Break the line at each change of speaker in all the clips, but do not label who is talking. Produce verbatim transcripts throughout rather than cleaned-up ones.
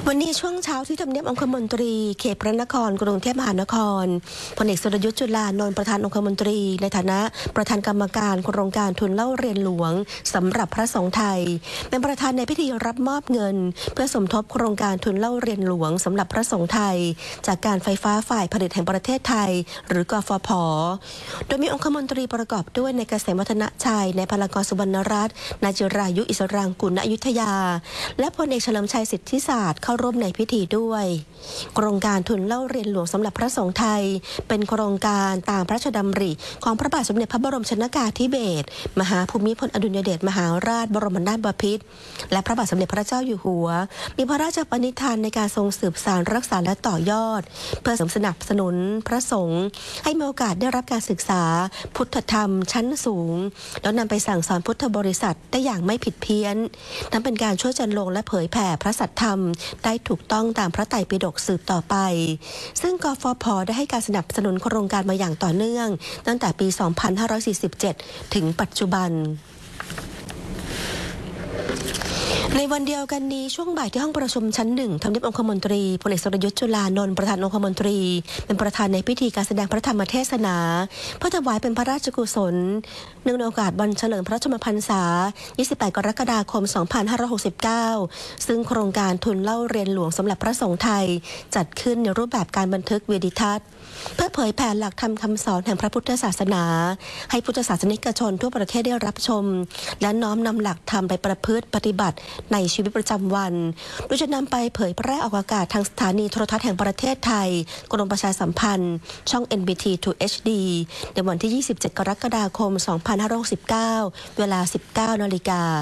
วันนี้ช่วงเช้าที่ทำเนียบองคมนตรีเขตพระนครกรุงเทพมหานครพลเอกสุรยุทธ์จุลานนท์ประธานองคมนตรีในฐานะประธานกรรมการโครงการทุนเล่าเรียนหลวงสำหรับพระสงฆ์ไทยเป็นประธานในพิธีรับมอบเงินเพื่อสมทบโครงการทุนเล่าเรียนหลวงสำหรับพระสงฆ์ไทยจากการไฟฟ้าฝ่ายผลิตแห่งประเทศไทยหรือกฟผ.โดยมีองคมนตรีประกอบด้วยนายเกษมวัฒนชัยนายพลากรสุวรรณรัตน์นายจิรายุอิสรางกุลณอยุธยาและพลเอกเฉลิมชัยสิทธิศาสตร์เข้าร่วมในพิธีด้วยโครงการทุนเล่าเรียนหลวงสำหรับพระสงฆ์ไทยเป็นโครงการตามพระราชดำริของพระบาทสมเด็จพระบรมชนกาธิเบศรมหาภูมิพลอดุลยเดชมหาราชบรมนาถบพิตรและพระบาทสมเด็จพระเจ้าอยู่หัวมีพระราชปณิธานในการทรงสืบสานรักษาและต่อยอดเพื่อสนับสนุนพระสงฆ์ให้มีโอกาสได้รับการศึกษาพุทธธรรมชั้นสูงแล้วนำไปสั่งสอนพุทธบริษัทได้อย่างไม่ผิดเพี้ยนนั้นเป็นการช่วยจันลงและเผยแผ่พระสัทธรรมได้ถูกต้องตามพระไตรปิฎกสืบต่อไปซึ่งกฟผ.ได้ให้การสนับสนุนโครงการมาอย่างต่อเนื่องตั้งแต่ปี สองพันห้าร้อยสี่สิบเจ็ด ถึงปัจจุบันในวันเดียวกันนี้ช่วงบ่ายที่ห้องประชุมชั้นหนึ่งทำเนียบองคมนตรีพลเอกสุรยุทธ์จุลานนท์ประธานองคมนตรีเป็นประธานในพิธีการแสดงพระธรรมเทศนาเพื่อถวายเป็นพระราชกุศลเนื่องในโอกาสวันเฉลิมพระชนมพรรษา ยี่สิบแปด กรกฎาคม สองพันห้าร้อยหกสิบเก้า ซึ่งโครงการทุนเล่าเรียนหลวงสำหรับพระสงฆ์ไทยจัดขึ้นในรูปแบบการบันทึกวิดีทัศน์เพื่อเผยแผ่หลักธรรมคำสอนแห่งพระพุทธศาสนาให้พุทธศาสนิกชนทั่วประเทศได้รับชมและน้อมนำหลักธรรมไปประพฤติปฏิบัติในชีวิตประจำวันโดยจะนำไปเผยแพร่ออกอากาศทางสถานีโทรทัศน์แห่งประเทศไทยกรมประชาสัมพันธ์ช่อง เอ็น บี ที ทู เอช ดี ในวันที่ ยี่สิบเจ็ด กรกฎาคม สองพันห้าร้อยหกสิบเก้า เวลา สิบเก้า นาฬิกา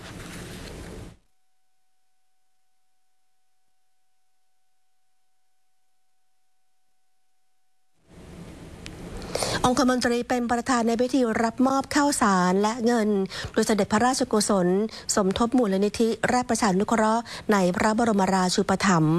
องคมนตรีเป็นประธานในพิธีรับมอบข้าวสารและเงินโดยเสด็จพระราชกุศลสมทบมูลนิธิราชประชานุเคราะห์ในพระบรมราชูปถัมภ์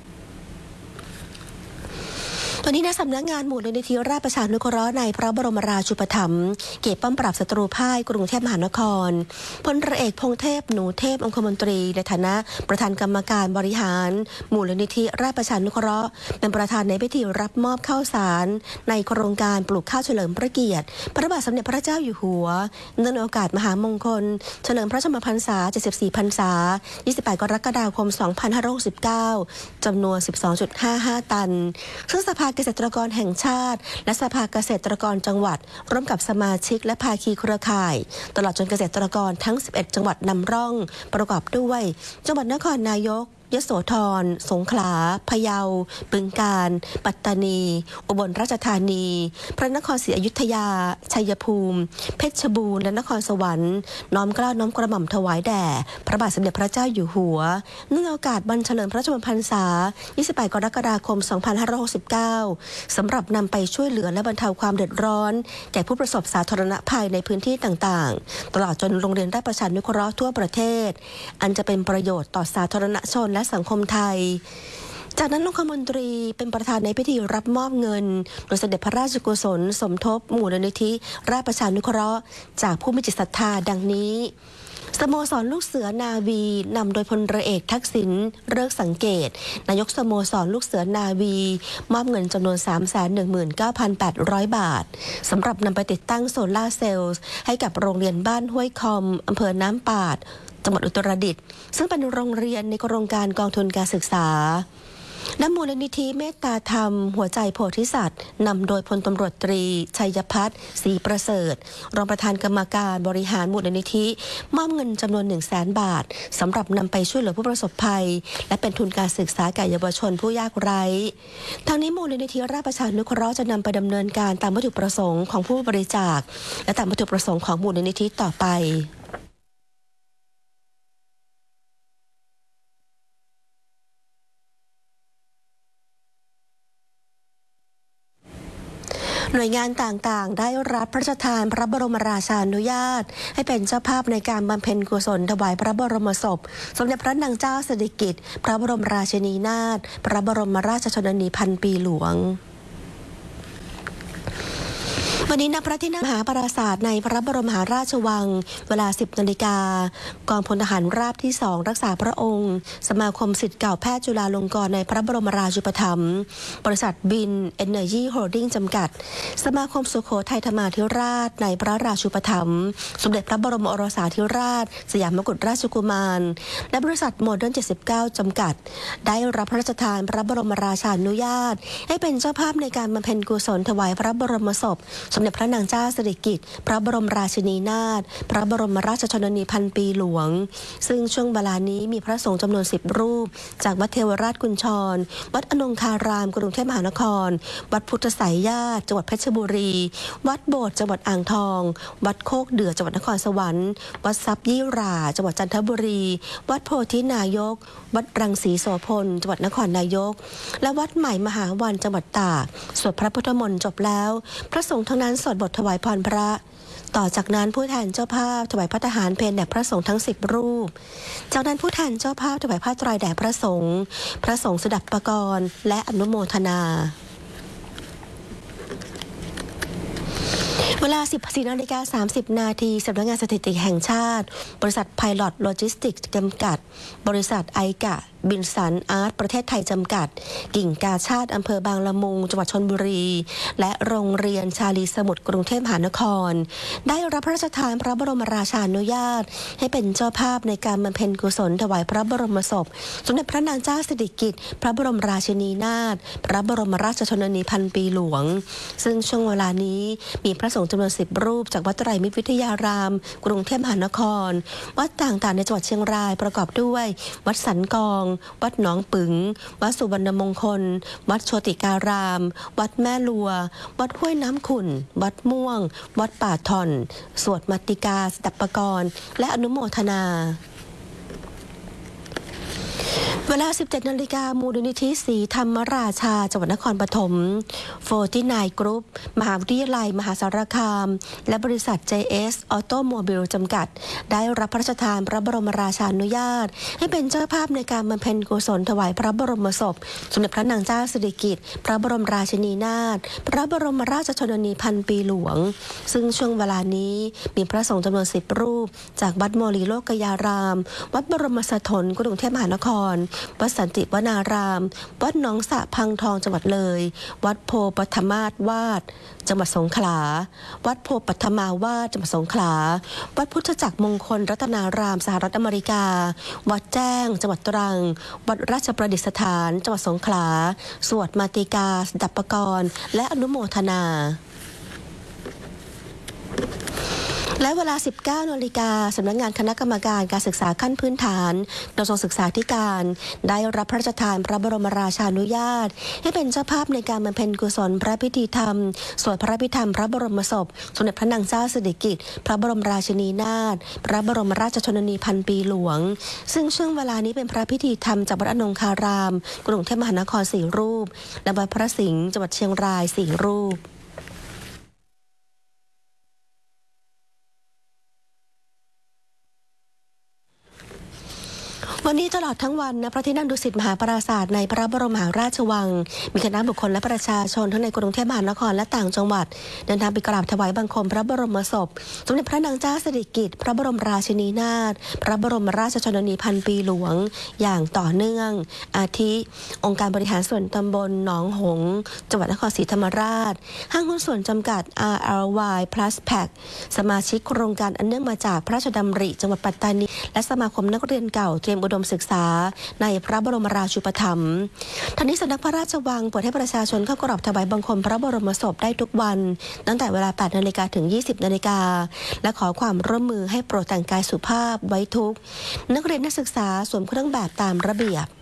ตอนนี้ณสำนักงานมูลนิธิราชประชานุเคราะห์ในพระบรมราชูปถัมภ์เขตป้อมปราบศัตรูพ่ายกรุงเทพมหานครพลเรือเอกพงษ์เทพหนูเทพองคมนตรีในฐานะประธานกรรมการบริหารมูลนิธิราชประชานุเคราะห์เป็นประธานในพิธีรับมอบข้าวสารในโครงการปลูกข้าวเฉลิมพระเกียรติพระบาทสมเด็จพระเจ้าอยู่หัวเนื่องในโอกาสมหามงคลเฉลิมพระชนมพรรษาเจ็ดสิบสี่พรรษา ยี่สิบแปด กรกฎาคม สองพันห้าร้อยหกสิบเก้า จำนวน สิบสองจุดห้าห้า ตันซึ่งสภาเกษตรกรแห่งชาติและสภาเกษตรกรจังหวัดร่วมกับสมาชิกและภาคีเครือข่ายตลอดจนเกษตรกรทั้งสิบเอ็ดจังหวัดนำร่องประกอบด้วยจังหวัดนครนายกยโสธรสงขลาพะเยาบึงกาฬปัตตานีอุบลราชธานีพระนครศรีอยุธยาชัยภูมิเพชรบูรณ์และนครสวรรค์น้อมเกล้าน้อมกระหม่อมถวายแด่พระบาทสมเด็จพระเจ้าอยู่หัวเนื่องในโอกาสวันเฉลิมพระชนมพรรษา ยี่สิบแปด กรกฎาคม สองพันห้าร้อยหกสิบเก้า สำหรับนำไปช่วยเหลือและบรรเทาความเดือดร้อนแก่ผู้ประสบสาธารณภัยในพื้นที่ต่างๆตลอดจนโรงเรียนราชประชานุเคราะห์ทั่วประเทศอันจะเป็นประโยชน์ต่อสาธารณชนและสังคมไทยจากนั้นองคมนตรีเป็นประธานในพิธีรับมอบเงินโดยเสด็จพระราชกุศลสมทบมูลนิธิราชประชานุเคราะห์จากผู้มีจิตศรัทธาดังนี้สโมสรลูกเสือนาวีนำโดยพลเรือเอกทักษิณเลิกสังเกตนายกสโมสรลูกเสือนาวีมอบเงินจำนวน สามแสนหนึ่งหมื่นเก้าพันแปดร้อย บาทสำหรับนำไปติดตั้งโซลาร์เซลล์ให้กับโรงเรียนบ้านห้วยคอมอำเภอน้ำปาดจังหวัดอุตรดิตถ์ซึ่งเป็นโรงเรียนในโครงการกองทุนการศึกษาและมูลนิธิเมตตาธรรมหัวใจโพธิสัตว์นำโดยพลตำรวจตรีชัยพัฒน์ศรีประเสริฐรองประธานกรรมการบริหารมูลนิธิมอบเงินจำนวน หนึ่งแสน บาทสำหรับนำไปช่วยเหลือผู้ประสบภัยและเป็นทุนการศึกษาแก่เยาวชนผู้ยากไร้ทางนี้มูลนิธิราชประชานุเคราะห์จะนำไปดำเนินการตามวัตถุประสงค์ของผู้บริจาคและตามวัตถุประสงค์ของมูลนิธิต่อไปหน่วยงานต่างๆได้รับพระราชทานพระบรมราชานุญาตให้เป็นเจ้าภาพในการบำเพ็ญกุศลถวายพระบรมศพสมเด็จพระนางเจ้าสิริกิติ์พระบรมราชินีนาถพระบรมราชชนนีพันปีหลวงวันนี้ณพระที่นั่งมหาปราสาทในพระบรมมหาราชวังเวลา สิบนาฬิกากองพลทหารราบที่สองรักษาพระองค์สมาคมศิษย์เก่าแพทย์จุฬาลงกรณ์ในพระบรมราชูปถัมภ์บริษัทบินเอเนอร์จีโฮลดิ้งจำกัดสมาคมสุโขทัยธรรมาธิราชในพระราชูปถัมภ์สมเด็จพระบรมโอรสาธิราชสยามกุฎราชกุมารและบริษัทโมเดิร์นเจ็ดสิบเก้าจำกัดได้รับพระราชทานพระบรมราชานุญาตให้เป็นเจ้าภาพในการบำเพ็ญกุศลถวายพระบรมศพสมเด็จพระนางเจ้าสิริกิติ์พระบรมราชินีนาถพระบรมราชชนนีพันปีหลวงซึ่งช่วงเวลานี้มีพระสงฆ์จำนวนสิบรูปจากวัดเทวราชกุญชรวัดอนงคารามกรุงเทพมหานครวัดพุทธไสยญาติจังหวัดเพชรบุรีวัดโบสถ์จังหวัดอ่างทองวัดโคกเดือจังหวัดนครสวรรค์วัดทรัพย์ยี่หร่าจังหวัดจันทบุรีวัดโพธินายกวัดรังสีโสพลจังหวัดนครนายกและวัดใหม่มหาวันจังหวัดตากสวดพระพุทธมนต์จบแล้วพระสงฆ์ทั้งนั้นสวดบทถวายพรพระต่อจากนั้นผู้แทนเจ้าภาพถวายพระทหารเพลแด่พระสงฆ์ทั้งสิบรูปจากนั้นผู้แทนเจ้าภาพถวายผ้าไตรแด่พระสงฆ์พระสงฆ์สดับปกรณ์และอนุโมทนาเวลา สิบสี่นาฬิกาสามสิบนาทีสำนักงานสถิติแห่งชาติบริษัทไพลอตโลจิสติกส์จำกัดบริษัทไอกะบินสันอาร์ตประเทศไทยจำกัดกิ่งกาชาติอำเภอบางละมุงจังหวัดชลบุรีและโรงเรียนชาลีสมุทรกรุงเทพมหานครได้รับพระราชทานพระบรมราชานุญาตให้เป็นเจ้าภาพในการบำเพ็ญกุศลถวายพระบรมศพสมเด็จพระนางเจ้าสิริกิติ์พระบรมราชินีนาถพระบรมราชชนนีพันปีหลวงซึ่งช่วงเวลานี้มีพระสงฆ์จำนวนสิบรูปจากวัดไตรมิตรวิทยารามกรุงเทพมหานครวัดต่างๆในจังหวัดเชียงรายประกอบด้วยวัดสันกองวัดหนองปึ๋งวัดสุวรรณมงคลวัดโชติการาม วัดแม่ลัววัดห้วยน้ำขุ่นวัดม่วงวัดป่าถ่อนสวดมัตติกาสดับปกรณ์และอนุโมทนาเวลา สิบเจ็ดนาฬิกามูลนิธิศรีธรรมราชาจังหวัดนครปฐมโฟร์ตี้ไนน์ Group มหาวิทยาลัยมหาสารคามและบริษัท เจ เอส Automobile จำกัดได้รับพระราชทานพระบรมราชานุญาตให้เป็นเจ้าภาพในการบำเพ็ญกุศลถวายพระบรมศพสมเด็จพระนางเจ้าสิริกิติ์พระบรมราชินีนาถพระบรมราชชนนีพันปีหลวงซึ่งช่วงเวลานี้มีพระสงฆ์จำนวนสิบรูปจากวัดโมลีโลกยารามวัดบรมสถนกรุงเทพมหานครวัดสันติวนารามวัดหนองสะพังทองจังหวัดเลยวัดโพปฐมาสวาดจังหวัดสงขลาวัดโพปฐมาวาดจังหวัดสงขลาวัดพุทธจักรมงคลรัตนารามสหรัฐอเมริกาวัดแจ้งจังหวัดตรังวัดราชประดิษฐานจังหวัดสงขลาสวดมาติกาสดับปกรณ์และอนุโมทนาและเวลา สิบเก้านาฬิกาสำนักงานคณะกรรมการการศึกษาขั้นพื้นฐานกระทรวงศึกษาธิการได้รับพระราชทานพระบรมราชานุญาตให้เป็นเจ้าภาพในการบำเพ็ญกุศลพระพิธีธรรมสวดพระพิธรรมพระบรมศพสมเด็จพระนางเจ้าสิริกิติ์พระบรมราชินีนาถพระบรมราชชนนีพันปีหลวงซึ่งช่วงเวลานี้เป็นพระพิธีธรรมจากวัดอนงคารามกรุงเทพมหานครสี่รูปและวัดพระสิงห์จังหวัดเชียงรายสี่รูปวันนี้ตลอดทั้งวันณพระที่นั่งดุสิตมหาปราสาทในพระบรมมหาราชวังมีคณะบุคคลและประชาชนทั้งในกรุงเทพมหานครและต่างจังหวัดเดินทางไปกราบถวายบังคมพระบรมศพสมเด็จพระนางเจ้าสิริกิติ์พระบรมราชินีนาถพระบรมราชชนนีพันปีหลวงอย่างต่อเนื่องอาทิองค์การบริหารส่วนตำบลหนองหงส์จังหวัดนครศรีธรรมราชห้างหุ้นส่วนจำกัด อาร์ แอล วาย Plus Pack สมาชิกโครงการอันเนื่องมาจากพระราชดำริจังหวัดปัตตานีและสมาคมนักเรียนเก่าเตรียมอุดมศึกษาในพระบรมราชูปถัมภ์ทั้งนี้สำนักพระราชวังเปิดให้ประชาชนเข้ากราบถวายบังคมพระบรมศพได้ทุกวันตั้งแต่เวลา แปดนาฬิกา ถึง ยี่สิบนาฬิกาและขอความร่วมมือให้โปรดแต่งกายสุภาพไว้ทุกนักเรียนนักศึกษาสวมเครื่องแบบตามระเบียบ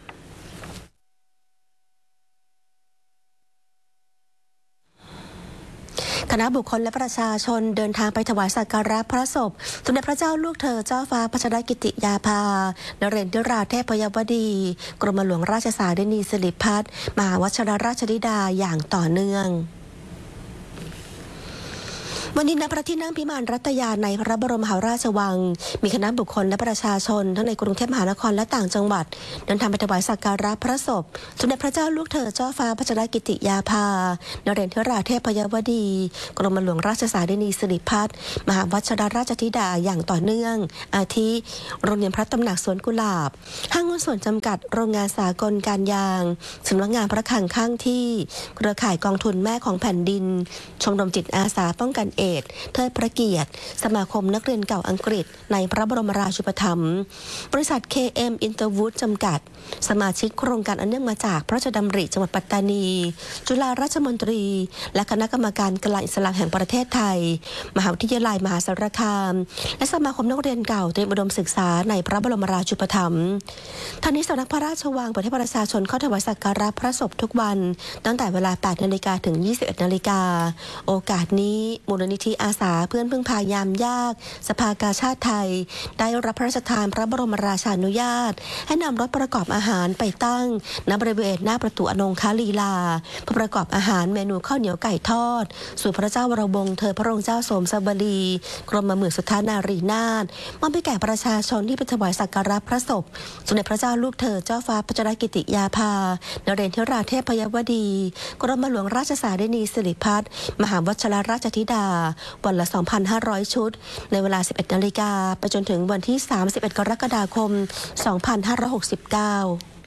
คณะบุคคลและประชาชนเดินทางไปถวายสักการะพระศพสมเด็จพระเจ้าลูกเธอเจ้าฟ้าพัชรกิติยาภานเรนทราเทพยวดีกรมหลวงราชสารินีสิริพัฒน์มหาวชิรราชธิดาอย่างต่อเนื่องวันนี้ณพระที่นั่งพิมานรัตยาในพระบรมมหาราชวังมีคณะบุคคลและประชาชนทั้งในกรุงเทพมหานครและต่างจังหวัดเดินทางไปถวายสักการะพระศพสมเด็จพระเจ้าลูกเธอเจ้าฟ้าพัชรกิติยาภานเรศวราเทพยวดีกรมหลวงราชสารินีสิริพัฒน์มหาวัชรราชธิดาอย่างต่อเนื่องอาทิโรงเรียนพระตำหนักสวนกุหลาบห้างหุ้นส่วนจำกัดโรงงานสากลการยางสำนักงานพระคลังข้างที่เครือข่ายกองทุนแม่ของแผ่นดินชมรมจิตอาสาป้องกันเอดส์เทิดพระเกียรติสมาคมนักเรียนเก่าอังกฤษในพระบรมราชูปถัมภ์บริษัท เค เอ็ม Interwood จำกัดสมาชิกโครงการอันเนื่องมาจากพระราชดำริจังหวัดปัตตานีจุฬาราชมนตรีและคณะกรรมการกลางอิสลามแห่งประเทศไทยมหาวิทยาลัยมหาสารคามและสมาคมนักเรียนเก่าเตรียมอุดมศึกษาในพระบรมราชูปถัมภ์ท่านี้สำนักพระราชวังเปิดให้ประชาชนเข้าถวายสักการะพระศพทุกวันตั้งแต่เวลา แปดนาฬิกา ถึง ยี่สิบเอ็ดนาฬิกาโอกาสนี้มูลนิธิอาสาเพื่อนพึ่งพายามยากสภากาชาติไทยได้รับพระราชทานพระบรมราชานุญาตให้นำรถประกอบอาหารไปตั้งณบริเวณหน้าประตูอนงคลีลาเพื่อประกอบอาหารเมนูข้าวเหนียวไก่ทอดสู่พระเจ้าวรวงศ์เธอพระองค์เจ้าโสมสบลีกรมหมื่นสุทธานารีนาถมอบให้แก่ประชาชนที่ไปถวายสักการะพระศพสมเด็จพระเจ้าลูกเธอเจ้าฟ้าพัชรกิติยาภานเรศวราเทพยวดีกรมหลวงราชสารินีสิริพัฒน์มหาวัชรราชธิดาวันละ สองพันห้าร้อย ชุดในเวลา สิบเอ็ดนาฬิกาไปจนถึงวันที่ สามสิบเอ็ดกรกฎาคม สองพันห้าร้อยหกสิบเก้า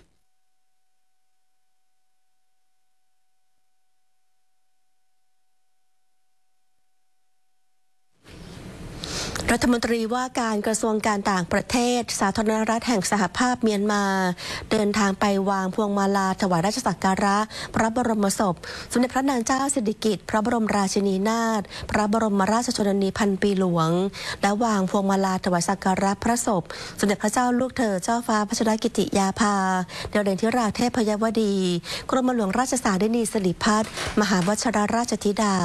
รัฐมนตรีว่าการกระทรวงการต่างประเทศสาธารณรัฐแห่งสหภาพเมียนมาเดินทางไปวางพวงมาลาถวายราชสักการะพระบรมศพสมเด็จพระนางเจ้าสิริกิติ์พระบรมราชินีนาถพระบรมราชชนนีพันปีหลวงและวางพวงมาลาถวายสักการะพระศพสมเด็จพระเจ้าลูกเธอเจ้าฟ้าพัชรกิติยาภานเรศวราเทพยวดีกรมหลวงราชสารินีสิริพัฒน์มหาวัชรราชธิดา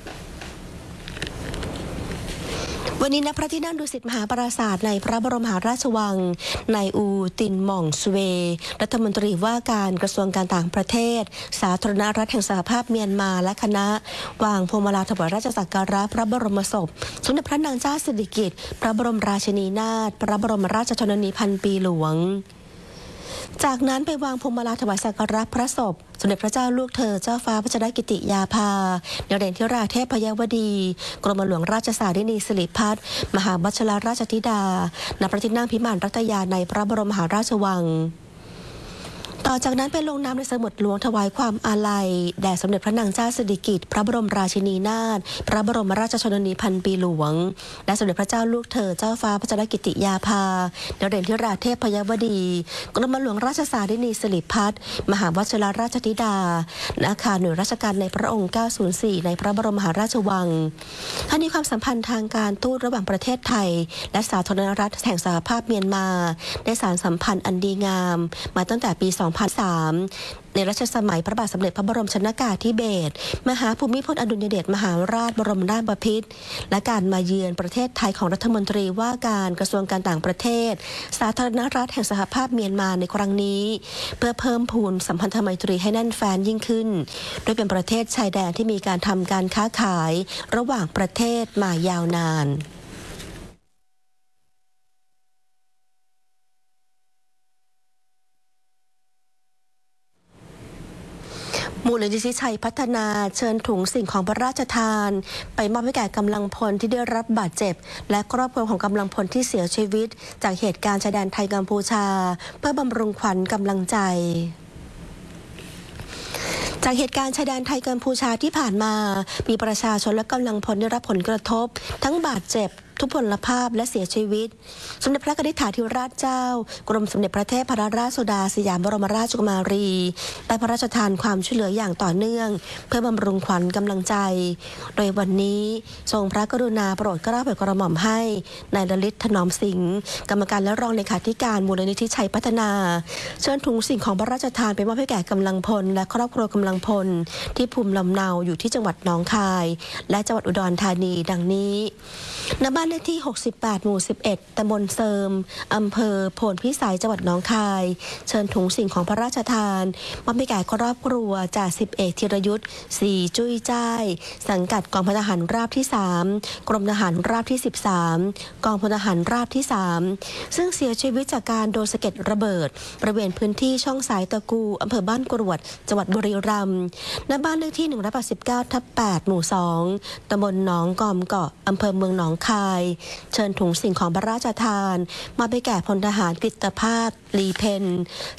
วันนี้ณพระที่นั่งดุสิตมหาปราสาทในพระบรมมหาราชวังนายอูตินหม่องสเวรัฐมนตรีว่าการกระทรวงการต่างประเทศสาธารณรัฐแห่งสหภาพเมียนมาและคณะวางพวงมาลาถวายราชสักการะพระบรมศพสมเด็จพระนางเจ้าสิริกิติ์พระบรมราชินีนาถพระบรมราชชนนีพันปีหลวงจากนั้นไปวางพวงมาลาถวายสักการะพระศพสมเด็จพระเจ้าลูกเธอเจ้าฟ้าพัชรกิติยาภานเรศวราเทพยวดีกรมหลวงราชสารินีสิริพัฒน์มหาวัชรราชธิดาณพระที่นั่งพิมานรัตยาในพระบรมมหาราชวังต่อจากนั้นไปลงนามในสมุดหลวงถวายความอาลัยแด่สมเด็จพระนางเจ้าสิริกิติ์พระบรมราชินีนาถพระบรมราชชนนีพันปีหลวงและสมเด็จพระเจ้าลูกเธอเจ้าฟ้าพัชรกิติยาภานเรศวราเทพยวดีกรมหลวงราชสารินีสิริพัฒน์มหาวัชรราชธิดาณอาคารหน่วยราชการในพระองค์เก้าศูนย์สี่ในพระบรมมหาราชวังท่านี้ความสัมพันธ์ทางการทูตระหว่างประเทศไทยและสาธารณรัฐแห่งสหภาพเมียนมาได้สานสัมพันธ์อันดีงามมาตั้งแต่ปี สองพันสาม ในรัชสมัยพระบาทสมเด็จพระบรมชนกาธิเบศรมหาภูมิพลอดุลยเดชมหาราชบรมนาถบพิตรและการมาเยือนประเทศไทยของรัฐมนตรีว่าการกระทรวงการต่างประเทศสาธารณรัฐแห่งสหภาพเมียนมาในครั้งนี้เพื่อเพิ่มพูนสัมพันธไมตรีให้แน่นแฟ้นยิ่งขึ้นโดยเป็นประเทศชายแดนที่มีการทำการค้าขายระหว่างประเทศมายาวนานมูลนิธิชัยพัฒนาเชิญถุงสิ่งของพระราชทานไปมอบให้แก่กำลังพลที่ได้รับบาดเจ็บและครอบครัวของกำลังพลที่เสียชีวิตจากเหตุการณ์ชายแดนไทยกัมพูชาเพื่อบำรุงขวัญกำลังใจจากเหตุการณ์ชายแดนไทยกัมพูชาที่ผ่านมามีประชาชนและกำลังพลได้รับผลกระทบทั้งบาดเจ็บทุพพลภาพและเสียชีวิตสมเด็จพระกนิษฐาธิราชเจ้ากรมสมเด็จพระเทพรัตนราชสุดาสยามบรมราชกุมารีได้พระราชทานความช่วยเหลืออย่างต่อเนื่องเพื่อบำรุงขวัญกำลังใจโดยวันนี้ทรงพระกรุณาโปรดเกล้าโปรดกระหม่อมให้นายลลิตถนอมสิงห์กรรมการและรองเลขาธิการมูลนิธิชัยพัฒนาเชิญถุงสิ่งของพระราชทานไปมอบให้แก่กำลังพลและครอบครัวกำลังพลที่ภูมิลำเนาอยู่ที่จังหวัดหนองคายและจังหวัดอุดรธานีดังนี้ณบ้านเลขที่ หกสิบแปด หมู่ สิบเอ็ด ตำบลเซิมอำเภอโพนพิสัย จังหวัดหนองคาย เชิญถุงสิ่งของพระราชทานมอบให้แก่ครอบครัวจ่าสิบเอกธีรยุทธ์ศรีจุ้ยจ้ายสังกัดกองพลทหารราบที่ สาม กรมทหารราบที่ สิบสาม กองพลทหารราบที่ สาม ซึ่งเสียชีวิตจากการโดนสะเก็ดระเบิดบริเวณพื้นที่ช่องสายตะกูอำเภอบ้านกรวดจังหวัดบุรีรัมย์ณบ้านเลขที่ หนึ่งร้อยแปดสิบเก้าทับแปด หมู่ สอง ตำบลหนองกอมเกาะอำเภอเมืองหนองคายเชิญถุงสิ่งของพระราชทานมาไปแก่พลทหารกฤตภาสลีเพน